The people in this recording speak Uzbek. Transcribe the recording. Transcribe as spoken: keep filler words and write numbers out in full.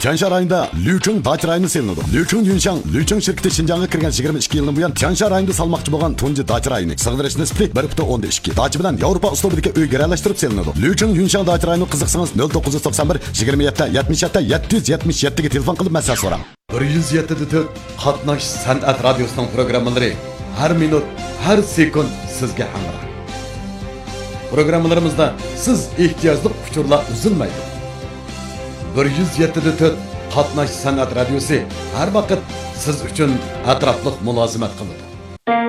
Tianshan rayonida Liuchun dacha rayoni selinadi. Liuchun Yunshan, Liuchun şirketi Şinjan'a kirgan yigirma ikki yildan buyon Tianshan rayonida salmoqchi bo'lgan tunji dacha rayoni. Sig'dirish nisbati bir butun o'nda ikki. Dacha bilan Yevropa uslubidagi uy garalashtirib selinadi. Liuchun Yunshan dacha rayoni qiziqsangiz nol to'qqiz yuz to'qson bir yigirma yetti yetmish yetti yetti yuz yetmish yetti ga telefon qilib masala so'rang. bir yuz yetti nuqta to'rt Qatnash san'at radiosining programmalari har minut, har sekund sizga hamroh. Programmalarimizda siz ehtiyojli uchurlar uzilmaydi. bir yuz yetti nuqta to'rt Qatnash san'at radiosi har vaqt siz uchun atrofliq mulozimat qiladi.